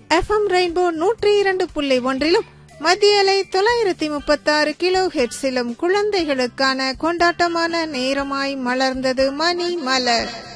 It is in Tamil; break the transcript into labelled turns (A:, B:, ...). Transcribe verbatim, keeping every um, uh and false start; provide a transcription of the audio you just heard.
A: எஃப் எம் ரெயின்போ நூற்றி இரண்டு புள்ளி ஒன்றிலும் மத்திய அலை தொள்ளாயிரத்தி முப்பத்தி ஆறு கிலோ ஹெர்ட்ஸிலும் குழந்தைகளுக்கான கொண்டாட்டமான நேரமாய் மலர்ந்தது மணி மலர்.